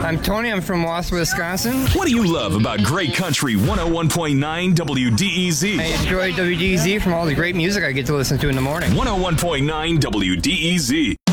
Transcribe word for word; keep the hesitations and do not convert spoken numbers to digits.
I'm Tony. I'm from Wausau, Wisconsin. What do you love about Great Country one oh one point nine W D E Z? I enjoy W D E Z from all the great music I get to listen to in the morning. one oh one point nine W D E Z.